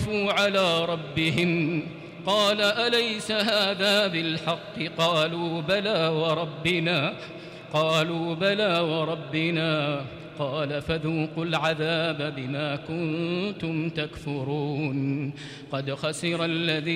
عرفوا على ربهم قال أليس هذا بالحق قالوا بلى وربنا قال فذوقوا العذاب بما كنتم تكفرون قد خسر الذين